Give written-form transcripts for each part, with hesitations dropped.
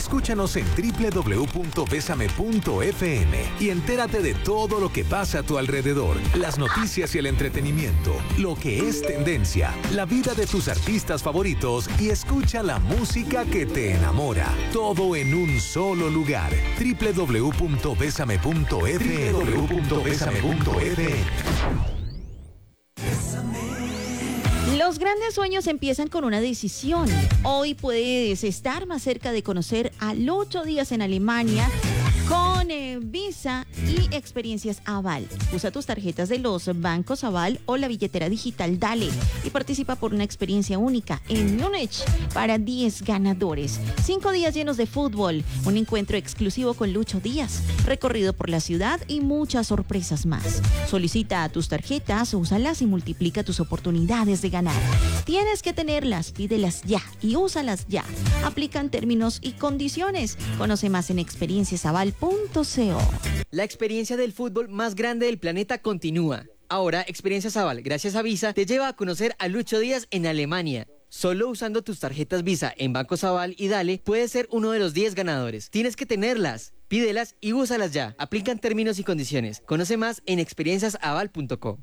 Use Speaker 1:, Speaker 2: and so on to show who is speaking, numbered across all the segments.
Speaker 1: Escúchanos en www.besame.fm y entérate de todo lo que pasa a tu alrededor, las noticias y el entretenimiento, lo que es tendencia, la vida de tus artistas favoritos y escucha la música que te enamora. Todo en un solo lugar. www.besame.fm.
Speaker 2: Los grandes sueños empiezan con una decisión. Hoy puedes estar más cerca de conocer a Lucho Díaz en Alemania con Visa y experiencias Aval. Usa tus tarjetas de los bancos Aval o la billetera digital Dale y participa por una experiencia única en Múnich para 10 ganadores. 5 días llenos de fútbol, un encuentro exclusivo con Lucho Díaz, recorrido por la ciudad y muchas sorpresas más. Solicita tus tarjetas, úsalas y multiplica tus oportunidades de ganar. Tienes que tenerlas, pídelas ya y úsalas ya. Aplican términos y condiciones. Conoce más en experienciasaval.co.
Speaker 3: La experiencia del fútbol más grande del planeta continúa. Ahora, Experiencias Aval, gracias a Visa, te lleva a conocer a Lucho Díaz en Alemania. Solo usando tus tarjetas Visa en Bancos Aval y Dale, puedes ser uno de los 10 ganadores. Tienes que tenerlas, pídelas y úsalas ya. Aplican términos y condiciones. Conoce más en experienciasaval.co.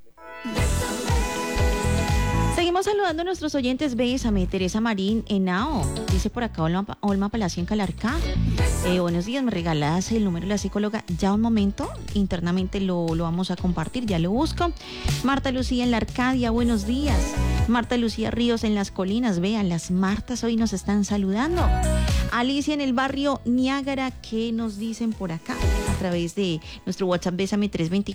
Speaker 2: Seguimos saludando a nuestros oyentes. Bésame, Teresa Marín Henao. Dice por acá Olma Palacio en Calarcá. Buenos días, me regalas el número de la psicóloga. Ya un momento, internamente lo vamos a compartir, ya lo busco. Marta Lucía en la Arcadia, buenos días. Marta Lucía Ríos en Las Colinas, vean, las Martas hoy nos están saludando. Alicia en el barrio Niágara, ¿qué nos dicen por acá? A través de nuestro WhatsApp Bésame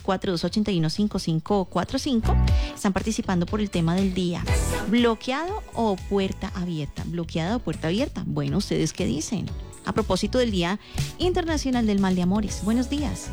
Speaker 2: 324-281-5545. Están participando por el tema del día. ¿Bloqueado o puerta abierta? ¿Bloqueado o puerta abierta? Bueno, ¿ustedes qué dicen? A propósito del Día Internacional del Mal de Amores. Buenos días.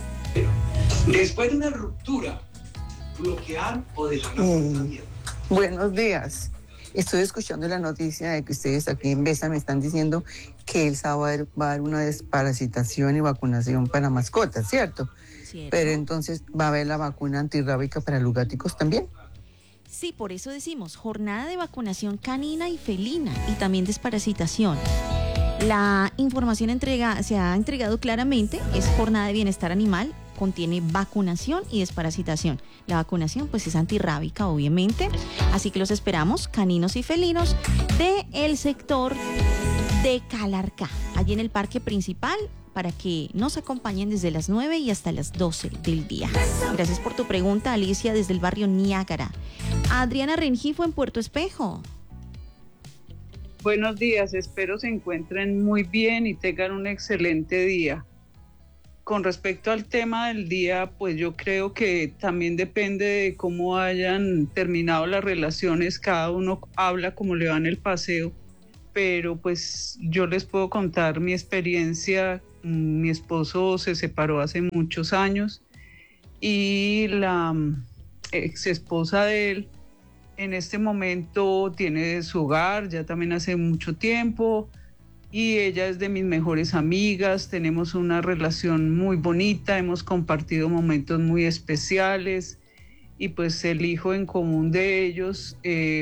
Speaker 4: Después de una ruptura, ¿bloquear o dejar la puerta abierta?
Speaker 5: Buenos días. Estoy escuchando la noticia de que ustedes aquí en Besa me están diciendo que el sábado va a haber una desparasitación y vacunación para mascotas, ¿cierto? Pero entonces, ¿va a haber la vacuna antirrábica para los gaticos también?
Speaker 2: Sí, por eso decimos jornada de vacunación canina y felina y también desparasitación. La información se ha entregado claramente, es jornada de bienestar animal, contiene vacunación y desparasitación. La vacunación pues es antirrábica, obviamente, así que los esperamos, caninos y felinos, del sector de Calarcá, allí en el parque principal, para que nos acompañen desde las 9 y hasta las 12 del día. Gracias por tu pregunta, Alicia, desde el barrio Niágara. Adriana Rengifo en Puerto Espejo.
Speaker 6: Buenos días, espero se encuentren muy bien y tengan un excelente día. Con respecto al tema del día, pues yo creo que también depende de cómo hayan terminado las relaciones, cada uno habla como le va en el paseo, pero pues yo les puedo contar mi experiencia. Mi esposo se separó hace muchos años y la ex esposa de él en este momento tiene su hogar, ya también hace mucho tiempo, y ella es de mis mejores amigas, tenemos una relación muy bonita, hemos compartido momentos muy especiales, y pues el hijo en común de ellos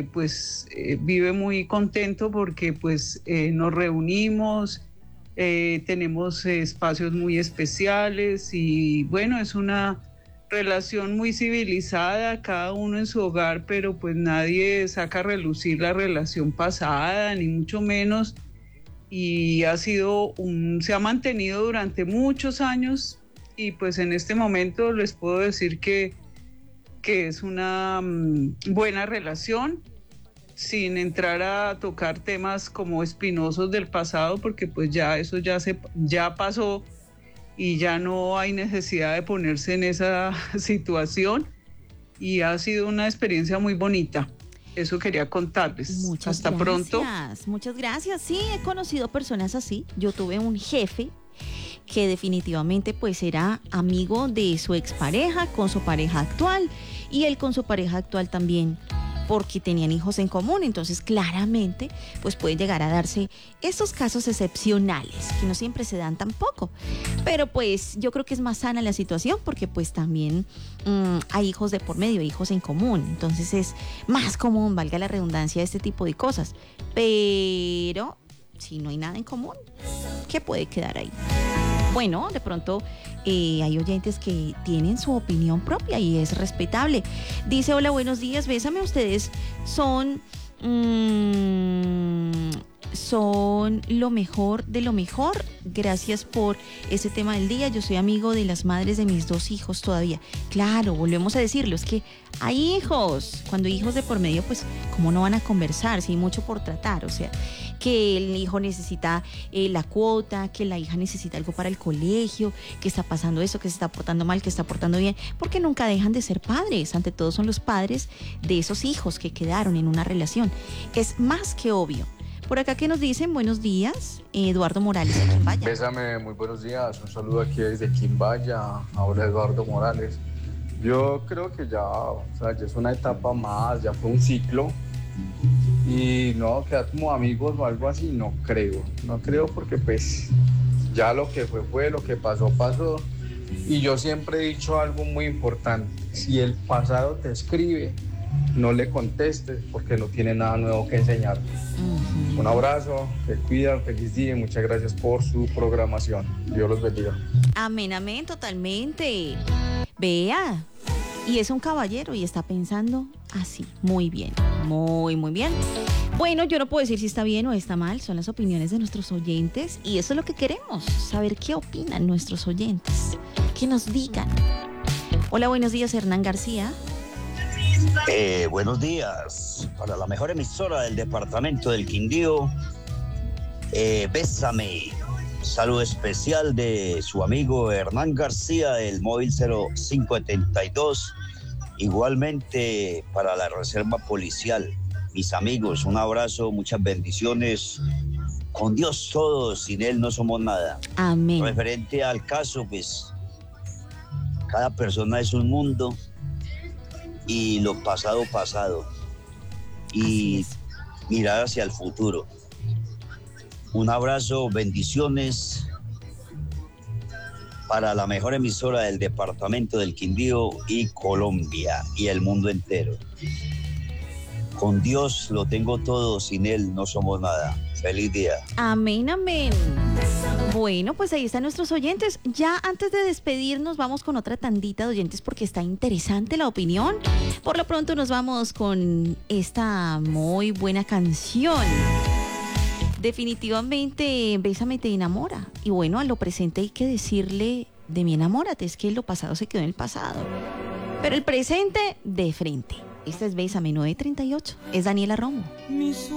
Speaker 6: vive muy contento porque pues nos reunimos, tenemos espacios muy especiales y bueno, es una relación muy civilizada, cada uno en su hogar, pero pues nadie saca a relucir la relación pasada, ni mucho menos, y se ha mantenido durante muchos años, y pues en este momento les puedo decir que es una buena relación, sin entrar a tocar temas como espinosos del pasado, porque pues ya eso ya pasó, y ya no hay necesidad de ponerse en esa situación, y ha sido una experiencia muy bonita. Eso quería contarles. Hasta pronto.
Speaker 2: Muchas gracias. Sí, he conocido personas así. Yo tuve un jefe que definitivamente pues era amigo de su expareja con su pareja actual, y él con su pareja actual también, porque tenían hijos en común. Entonces claramente pues pueden llegar a darse estos casos excepcionales que no siempre se dan tampoco, pero pues yo creo que es más sana la situación porque pues también hay hijos de por medio, hijos en común, entonces es más común, valga la redundancia, este tipo de cosas. Pero si no hay nada en común, ¿Qué puede quedar ahí? Bueno, de pronto hay oyentes que tienen su opinión propia y es respetable. Dice, hola, buenos días, bésame, ustedes son lo mejor de lo mejor. Gracias por ese tema del día. Yo soy amigo de las madres de mis 2 hijos todavía. Claro, volvemos a decirlo, es que hay hijos. Cuando hay hijos de por medio, pues, ¿cómo no van a conversar? Si hay mucho por tratar, o sea, que el hijo necesita la cuota, que la hija necesita algo para el colegio, que está pasando eso, que se está portando mal, que está portando bien, porque nunca dejan de ser padres. Ante todo son los padres de esos hijos que quedaron en una relación. Es más que obvio. Por acá que nos dicen, buenos días, Eduardo Morales de Quimbaya.
Speaker 7: Bésame, muy buenos días, un saludo aquí desde Quimbaya, ahora Eduardo Morales. Yo creo que ya es una etapa más, ya fue un ciclo y no, quedar como amigos o algo así, no creo porque pues ya lo que fue, lo que pasó. Y yo siempre he dicho algo muy importante, si el pasado te escribe, no le contestes porque no tiene nada nuevo que enseñar. Un abrazo, te cuidan, feliz día y muchas gracias por su programación. Dios los bendiga.
Speaker 2: Amén, amén, totalmente. Vea, y es un caballero y está pensando así. Muy bien, muy bien. Bueno, yo no puedo decir si está bien o está mal, son las opiniones de nuestros oyentes y eso es lo que queremos, saber qué opinan nuestros oyentes, que nos digan. Hola, buenos días, Hernán García.
Speaker 8: Buenos días, para la mejor emisora del departamento del Quindío, bésame, saludo especial de su amigo Hernán García del móvil 0572, igualmente para la reserva policial, mis amigos, un abrazo, muchas bendiciones, con Dios todos, sin Él no somos nada.
Speaker 2: Amén.
Speaker 8: Referente al caso, pues, cada persona es un mundo, y lo pasado, y mirar hacia el futuro. Un abrazo, bendiciones para la mejor emisora del departamento del Quindío y Colombia y el mundo entero. Con Dios lo tengo todo, sin Él no somos nada. Feliz día.
Speaker 2: Amén, amén. Bueno, pues ahí están nuestros oyentes. Ya antes de despedirnos vamos con otra tandita de oyentes porque está interesante la opinión. Por lo pronto nos vamos con esta muy buena canción. Definitivamente, Bésame te enamora. Y bueno, a lo presente hay que decirle de mi enamórate. Es que lo pasado se quedó en el pasado. Pero el presente de frente. Esta es Bésame 938. Es Daniela Romo.